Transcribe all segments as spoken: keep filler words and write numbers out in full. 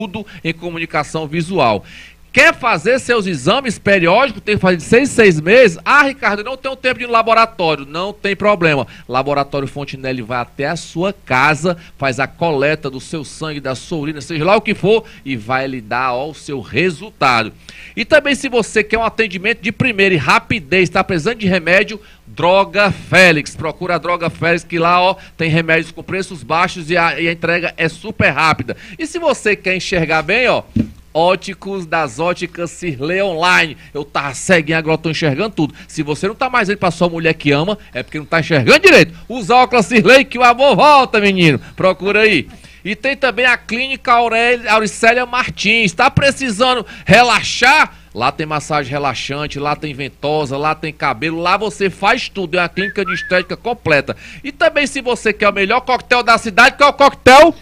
tudo em comunicação visual. Quer fazer seus exames periódicos, tem que fazer de seis em seis meses? Ah, Ricardo, eu não tenho tempo de ir no laboratório. Não tem problema. Laboratório Fontinelli vai até a sua casa, faz a coleta do seu sangue, da sua urina, seja lá o que for, e vai lhe dar ó, o seu resultado. E também, se você quer um atendimento de primeira e rapidez, está precisando de remédio, Droga Félix. Procura a Droga Félix, que lá ó, tem remédios com preços baixos e a, e a entrega é super rápida. E se você quer enxergar bem, ó, Óticos das Óticas Cirlei Online. Eu tava ceguinho, agora eu tô enxergando tudo. Se você não tá mais indo pra sua mulher que ama, é porque não tá enxergando direito. Usa óculos Cirlei que o amor volta, menino. Procura aí. E tem também a Clínica Aurélia, Auricélia Martins. Tá precisando relaxar? Lá tem massagem relaxante, lá tem ventosa, lá tem cabelo, lá você faz tudo. É uma clínica de estética completa. E também, se você quer o melhor coquetel da cidade, qual é o coquetel?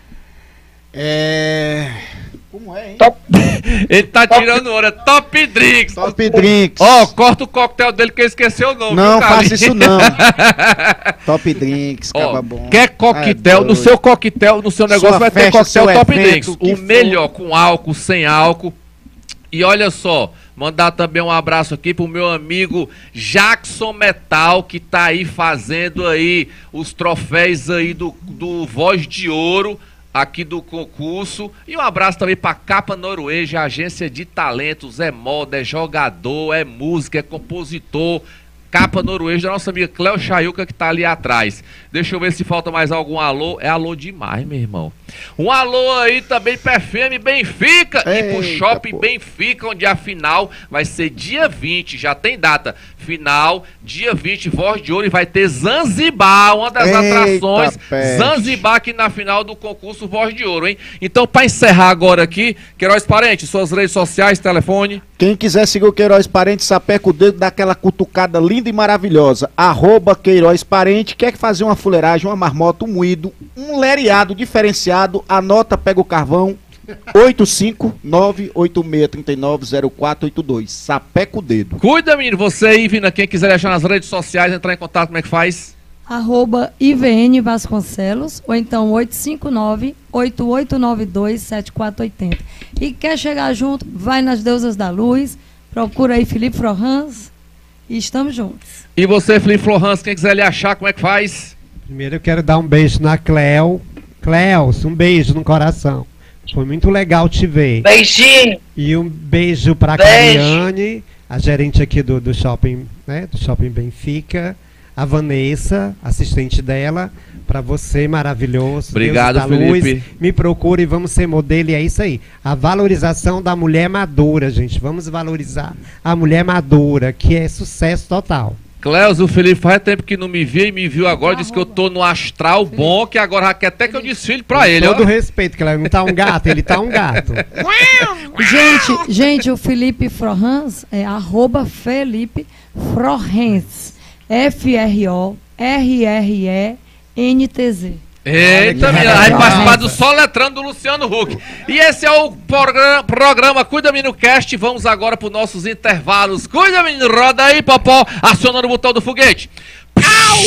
É... Como é, hein? Top... Ele tá Top... tirando hora. Top Drinks. Top Drinks. Ó, oh, corta o coquetel dele que eu esqueci o nome. Não, faça isso não. Top Drinks, oh, caba bom. Quer coquetel? É no seu coquetel, no seu negócio Sua vai festa, ter coquetel Top evento, Drinks. O for. melhor, com álcool, sem álcool. E olha só, mandar também um abraço aqui pro meu amigo Jackson Metal, que tá aí fazendo aí os troféus aí do, do Voz de Ouro, aqui do concurso. E um abraço também para Capa Norueja, agência de talentos, é moda, é jogador, é música, é compositor. Capa Norueja, da nossa amiga Cleo Chayuca, que tá ali atrás. Deixa eu ver se falta mais algum alô. É alô demais, meu irmão. Um alô aí também para F M Benfica. Eita, e pro Shopping pô. Benfica, onde a final vai ser dia vinte, já tem data. Final, dia vinte, Voz de Ouro, e vai ter Zanzibar, uma das Eita, atrações. Peste. Zanzibar aqui na final do concurso Voz de Ouro, hein? Então, para encerrar agora aqui, Queiroz Parente, suas redes sociais, telefone. Quem quiser seguir o Queiroz Parente, sapeca o dedo, dá aquela cutucada linda e maravilhosa. Arroba Queiroz Parente. Quer fazer uma fuleiragem, uma marmota, um moído, um lereado diferenciado, anota, pega o carvão. oito cinco nove oito seis três nove zero quatro oito dois. Sapeca o dedo. Cuida, menino. Você aí, Vina, quem quiser achar nas redes sociais, entrar em contato, como é que faz? Arroba I V N Vasconcelos, ou então oito cinco nove oito oito nove dois sete quatro oito zero. E quer chegar junto, vai nas Deusas da Luz, procura aí Felipe Florans e estamos juntos. E você, Felipe Florans, quem quiser lhe achar, como é que faz? Primeiro eu quero dar um beijo na Cleo. Cleos, um beijo no coração. Foi muito legal te ver. Beijinho. E um beijo para a Cariane, a gerente aqui do, do shopping, né, do Shopping Benfica. A Vanessa, assistente dela, para você, maravilhoso. Obrigado, Felipe. Luz, me procure e vamos ser modelo, e é isso aí. A valorização da mulher madura, gente. Vamos valorizar a mulher madura, que é sucesso total. Cleus, o Felipe faz tempo que não me viu e me viu agora, disse que eu tô no astral bom, que agora quer até que eu desfile pra Com ele. Com todo respeito, Cleus, não tá um gato, ele tá um gato. Gente, gente, o Felipe Florans é arroba Felipe Florens. F R O R R E N T Z. Eita, menina, vai participar do Soletrando do Luciano Huck. E esse é o programa, programa Cuida Menino Cast. Vamos agora para os nossos intervalos. Cuida, menino, roda aí, Popó, acionando o botão do foguete. Pau!